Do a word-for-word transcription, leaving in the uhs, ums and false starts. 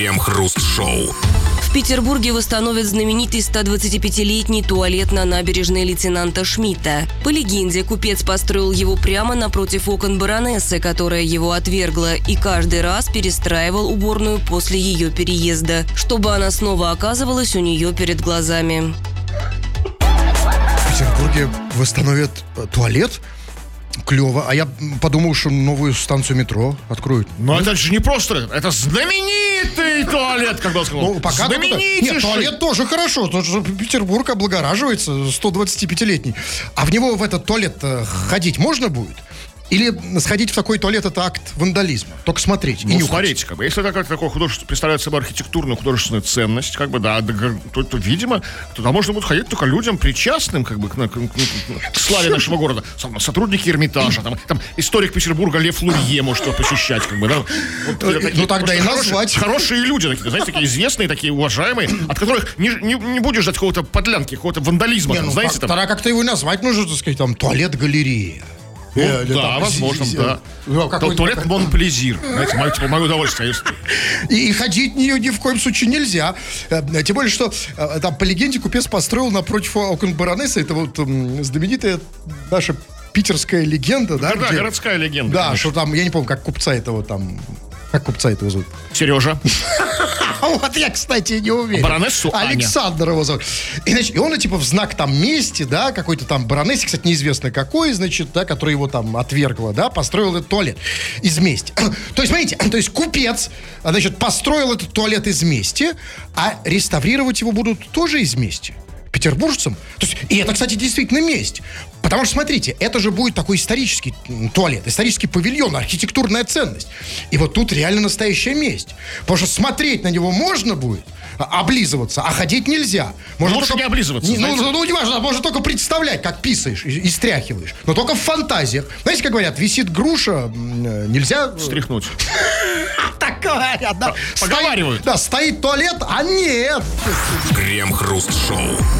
Крем-хруст-шоу. В Петербурге восстановят знаменитый сто двадцатипятилетний туалет на набережной лейтенанта Шмидта. По легенде, купец построил его прямо напротив окон баронессы, которая его отвергла, и каждый раз перестраивал уборную после ее переезда, чтобы она снова оказывалась у нее перед глазами. В Петербурге восстановят туалет? Клево. А я подумал, что новую станцию метро откроют. Но это же не просто, это знаменитый туалет, как бы сказал. Ну, пока знаменитейший. Нет, туалет тоже хорошо. Тот же Петербург облагораживается, сто двадцатипятилетний. А в него, в этот туалет, ходить можно будет? Или сходить в такой туалет — это акт вандализма? Только смотреть и Ну, нюхать. смотрите, как бы, если это как такое художество представляет собой архитектурную, художественную ценность, как бы, да, да, то, то, видимо, туда можно будет ходить только людям причастным, как бы, к, к, к, к славе нашего города. Сотрудники Эрмитажа, там, там историк Петербурга Лев Лурье может его посещать, как бы, да. Вот, такие, ну, тогда и назвать. Хорошие, хорошие люди, такие, знаете, такие известные, такие уважаемые, от которых не, не, не будешь ждать какого-то подлянки, какого-то вандализма, Не, там, ну, знаете, как, там. Тогда как-то его назвать нужно, так сказать, там, туалет-галерея. Ну, э, да, там, возможно, зи- да. Ну, какой-то- Туалет Монплезир, знаете, мое, типа, мое удовольствие. И, и ходить в нее ни в коем случае нельзя. Э, Тем более, что э, там, по легенде, купец построил напротив окон баронессы. Это вот м, знаменитая наша питерская легенда, да? Да, где- городская легенда. Да, конечно. что там, я не помню, как купца этого там... Как купца этого зовут? Сережа. А вот я, кстати, не уверен. Баронессу Аня. Александр его зовут. И, значит, и он, типа, в знак там мести, да, какой-то там баронессе, кстати, неизвестно какой, значит, да, который его там отвергла, да, построил этот туалет из мести. То есть, смотрите, то есть купец, значит, построил этот туалет из мести, а реставрировать его будут тоже из мести. Петербуржцам. То есть, и это, кстати, действительно месть. Потому что, смотрите, это же будет такой исторический туалет, исторический павильон, архитектурная ценность. И вот тут реально настоящая месть. Потому что смотреть на него можно будет, а- облизываться, а ходить нельзя. Можно Лучше не облизываться, Не, ну, знаете. ну, не важно, можно только представлять, как писаешь и, и стряхиваешь. Но только в фантазиях. Знаете, как говорят, висит груша, м, э, нельзя... Стряхнуть. Так говорят, да. Поговаривают. Стоит, да, стоит туалет, а нет. Крем-хруст-шоу.